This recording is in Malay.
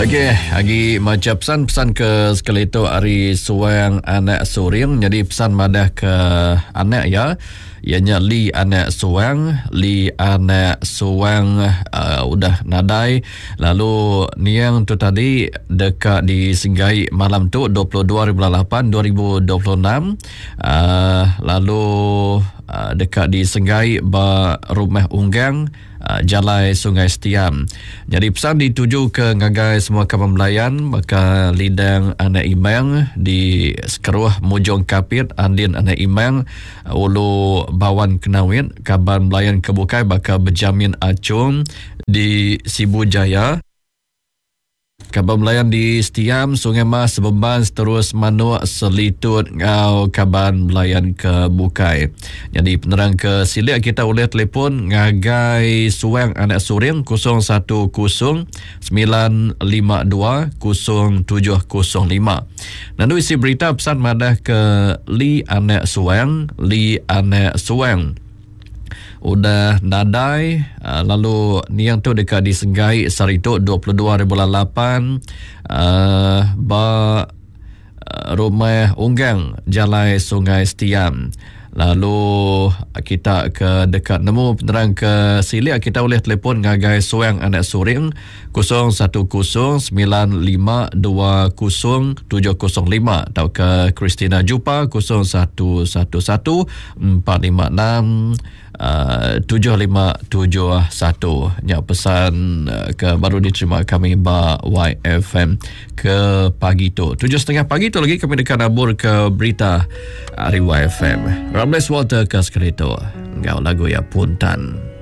Okey, lagi macam pesan ke sekali itu hari suang anak suring. Jadi pesan madah ke anak ya. Ianya Li anak suang, udah nadai. Lalu niang tu tadi dekat di Singgai malam tu 22/8/2026. Lalu dekat di Senggai Rumah Unggang, Jalai Sungai Setiam. Jadi pesan dituju ke ngagai semua kawan melayan, maka lidang anak imang di Sekeruh Mujong Kapit, Andin anak imang ulu bawan kenawin kaban melayan kebukai bakal berjamin acung di Sibu Jaya. Kabar melayan di Setiam, Sungai Mas, Beban, terus Manuk, Selitut, ngau kaban melayan ke Bukai. Jadi penerang ke Silik kita boleh telefon ngagai suang anak suring 010-952-0705. Nanti isi berita pesan madah ke Li anak suang, udah nadai. Lalu niang tu dekat di Senggai Sarituk 22/8 Rumah Unggang Jalai Sungai Setiam. Lalu kita ke dekat nemu penerang ke Silik, kita boleh telefon ngagai suang anak suring 010-952-0705 atau ke Christina Jupa 0171 nya pesan ke baru diterima kami YFM ke pagi tu 7.30 pagi tu lagi kami dekat nabur ke berita hari YFM. Ramles Walter ke sekerito ngau lagu ya puntan.